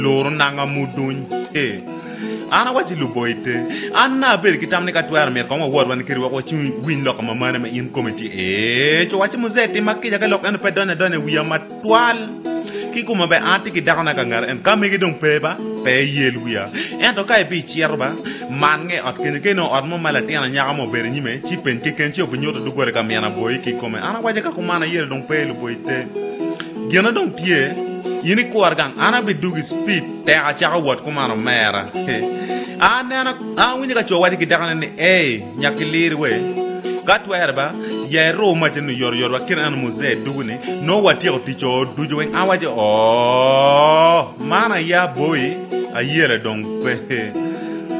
loro nanga mudun ana wachi luboite anna ber kitamne ka twar mer ko mo wor wan kiri wa chi win lok ma mane ma in komiti cho wachi muzeti makija ka lok an pe done wiya matwal ki kuma be anti ki dakana ka ngar en kam gi dong peba pe yel wiya en to kai bi chierba man nge ot ken no ot mo mala tiana nya mo ber nyime chi pen ki ken chi ogunyo to gore ka mena boy ki come ana waje ka kuma na yel dong pe luboite gena dong tie yini kuargang ana bi dugi speed te a cha wat kuma no mera ana wini ka chowati ki dakana ni nyakilir we gatwerba ye ro ma tenu yor wa kiran muze dugune no wati o ticho duju wen awaje mana ya boy a yele dong pe